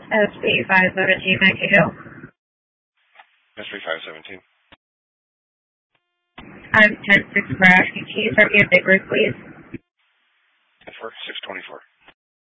SB 517, Monkey Hill. SB 517. I'm 10-6 for asking. Can you start me a big group, please? 624.